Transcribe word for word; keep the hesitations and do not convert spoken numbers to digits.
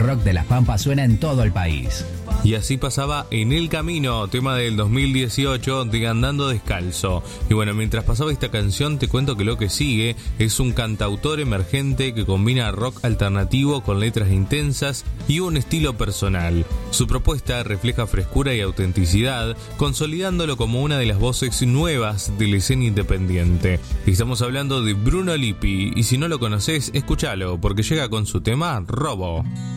rock de Las Pampas suena en todo el país. Y así pasaba En el Camino, tema del dos mil dieciocho de Andando Descalzo. Y bueno, mientras pasaba esta canción, te cuento que lo que sigue es un cantautor emergente que combina rock alternativo con letras intensas y un estilo personal. Su propuesta refleja frescura y autenticidad, consolidándolo como una de las voces nuevas de la escena independiente. Estamos hablando de Bruno Lippi, y si no lo conoces, escúchalo, porque llega con su tema Robo.